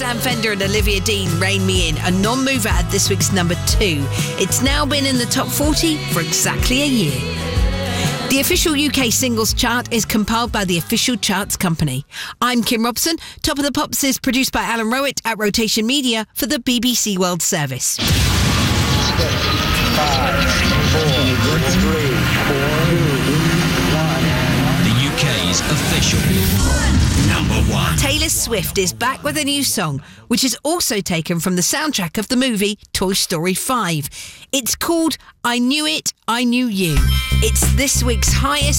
Dan Fender and Olivia Dean, Rain Me In, a non-mover at this week's number 2. It's now been in the top 40 for exactly a year. The official UK singles chart is compiled by the Official Charts Company. I'm Kim Robson. Top of the Pops is produced by Alan Rowett at Rotation Media for the BBC World Service. 6, 5, 4, 3, 2, 1. The UK's official number 1. Taylor Swift is back with a new song, which is also taken from the soundtrack of the movie Toy Story 5. It's called I Knew It, I Knew You. It's this week's highest